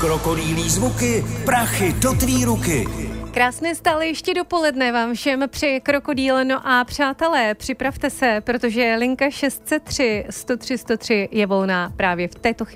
krokodýlí zvuky, prachy do tvý ruky. Krásné stále ještě dopoledne vám všem přeje Krokodýl. No a přátelé, připravte se, protože linka 603 103 103 je volná právě v této chvíli.